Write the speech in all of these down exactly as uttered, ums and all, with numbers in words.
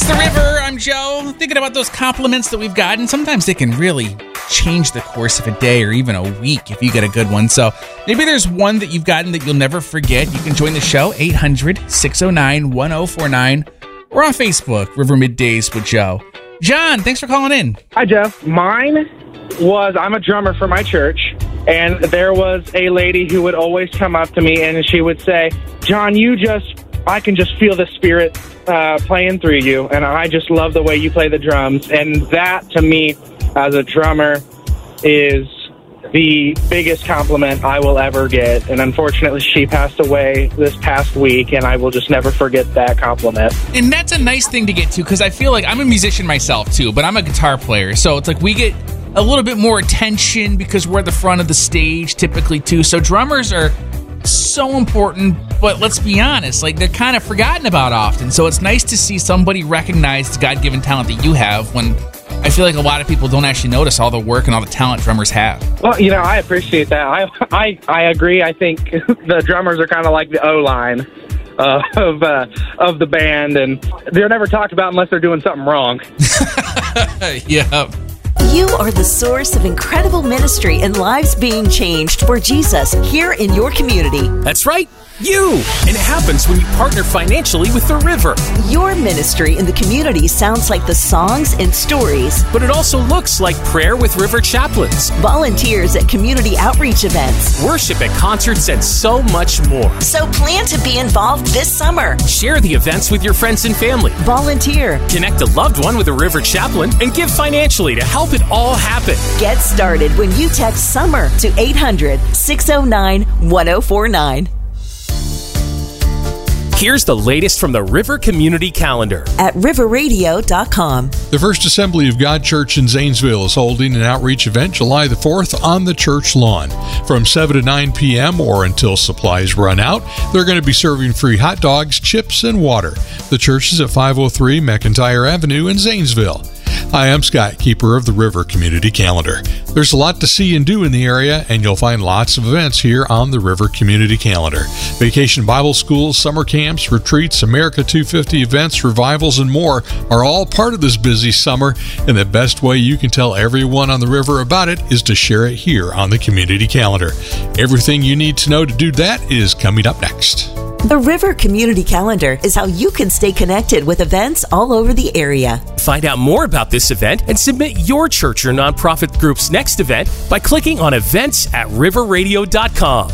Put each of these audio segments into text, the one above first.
The River. I'm Joe. Thinking about those compliments that we've gotten. Sometimes they can really change the course of a day or even a week if you get a good one. So maybe there's one that you've gotten that you'll never forget. You can join the show, eight hundred, six oh nine, one oh four nine, or on Facebook, River Middays with Joe. John, thanks for calling in. Hi, Joe. Mine was, I'm a drummer for my church, and there was a lady who would always come up to me and she would say, John, you just, I can just feel the Spirit uh, playing through you, and I just love the way you play the drums. And that, to me, as a drummer, is the biggest compliment I will ever get. And unfortunately, she passed away this past week, and I will just never forget that compliment. And that's a nice thing to get to, because I feel like I'm a musician myself, too, but I'm a guitar player. So it's like we get a little bit more attention because we're at the front of the stage, typically, too. So drummers are so important, but let's be honest, like they're kind of forgotten about often. So it's nice to see somebody recognize the God-given talent that you have, when I feel like a lot of people don't actually notice all the work and all the talent drummers have. Well, you know, I appreciate that. I I, I agree. I think the drummers are kind of like the O-line uh, of uh, of the band, and they're never talked about unless they're doing something wrong. Yeah. You are the source of incredible ministry and lives being changed for Jesus here in your community. That's right, you! And it happens when you partner financially with The River. Your ministry in the community sounds like the songs and stories. But it also looks like prayer with River chaplains, volunteers at community outreach events, worship at concerts, and so much more. So plan to be involved this summer. Share the events with your friends and family. Volunteer. Connect a loved one with a River chaplain and give financially to help it all happen. Get started when you text SUMMER to eight hundred, six oh nine, one oh four nine. Here's the latest from the River Community Calendar at river radio dot com. The First Assembly of God Church in Zanesville is holding an outreach event July the fourth on the church lawn. From seven to nine p.m. or until supplies run out, they're going to be serving free hot dogs, chips, and water. The church is at five oh three McIntyre Avenue in Zanesville. Hi, I'm Scott, keeper of the River Community Calendar. There's a lot to see and do in the area, and you'll find lots of events here on the River Community Calendar. Vacation Bible schools, summer camps, retreats, America two fifty events, revivals, and more are all part of this busy summer, and the best way you can tell everyone on the river about it is to share it here on the Community Calendar. Everything you need to know to do that is coming up next. The River Community Calendar is how you can stay connected with events all over the area. Find out more about this event and submit your church or nonprofit group's next event by clicking on events at river radio dot com.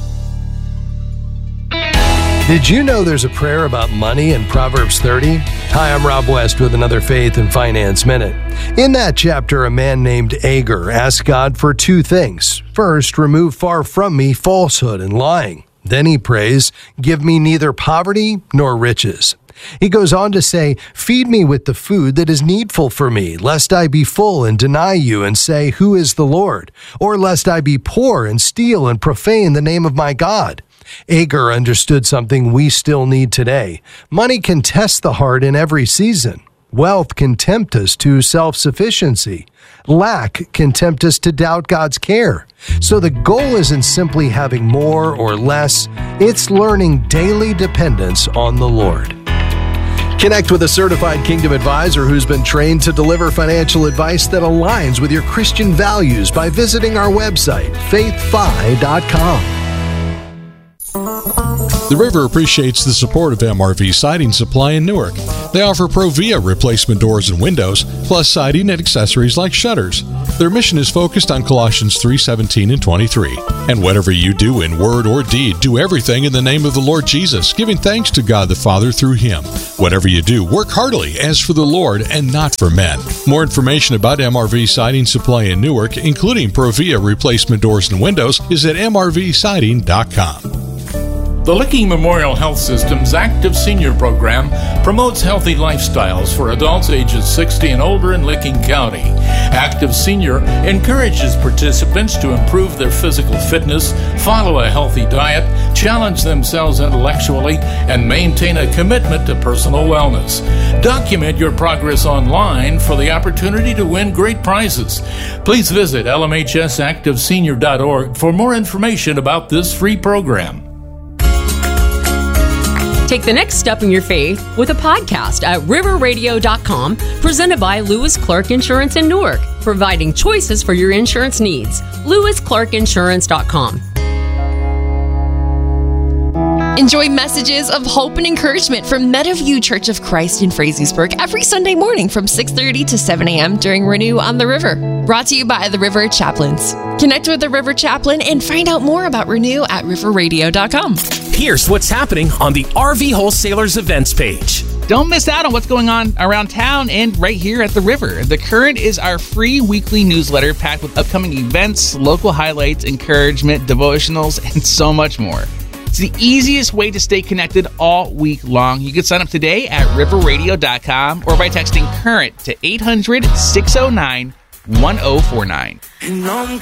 Did you know there's a prayer about money in Proverbs thirty? Hi, I'm Rob West with another Faith and Finance Minute. In that chapter, a man named Agur asked God for two things. First, remove far from me falsehood and lying. Then he prays, give me neither poverty nor riches. He goes on to say, feed me with the food that is needful for me, lest I be full and deny you and say, who is the Lord? Or lest I be poor and steal and profane the name of my God. Agur understood something we still need today. Money can test the heart in every season. Wealth can tempt us to self-sufficiency. Lack can tempt us to doubt God's care. So the goal isn't simply having more or less, it's learning daily dependence on the Lord. Connect with a certified Kingdom advisor who's been trained to deliver financial advice that aligns with your Christian values by visiting our website, faith fi dot com. The River appreciates the support of M R V Siding Supply in Newark. They offer Provia replacement doors and windows, plus siding and accessories like shutters. Their mission is focused on Colossians three seventeen and twenty-three. And whatever you do in word or deed, do everything in the name of the Lord Jesus, giving thanks to God the Father through Him. Whatever you do, work heartily as for the Lord and not for men. More information about M R V Siding Supply in Newark, including Provia replacement doors and windows, is at m r v siding dot com. The Licking Memorial Health System's Active Senior Program promotes healthy lifestyles for adults ages sixty and older in Licking County. Active Senior encourages participants to improve their physical fitness, follow a healthy diet, challenge themselves intellectually, and maintain a commitment to personal wellness. Document your progress online for the opportunity to win great prizes. Please visit l m h s active senior dot org for more information about this free program. Take the next step in your faith with a podcast at river radio dot com, presented by Lewis Clark Insurance in Newark, providing choices for your insurance needs. lewis clark insurance dot com. Enjoy messages of hope and encouragement from Meadowview Church of Christ in Frazeysburg every Sunday morning from six thirty to seven a.m. during Renew on the River. Brought to you by the River Chaplains. Connect with the River Chaplain and find out more about Renew at river radio dot com. Here's what's happening on the R V Wholesalers events page. Don't miss out on what's going on around town and right here at the River. The Current is our free weekly newsletter packed with upcoming events, local highlights, encouragement, devotionals, and so much more. It's the easiest way to stay connected all week long. You can sign up today at river radio dot com or by texting CURRENT to eight hundred, six oh nine, one oh four nine.